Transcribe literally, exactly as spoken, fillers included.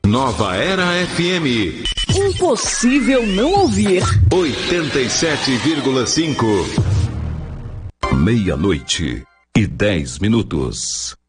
Nova Era F M. Impossível não ouvir. oitenta e sete vírgula cinco. Meia-noite e dez minutos.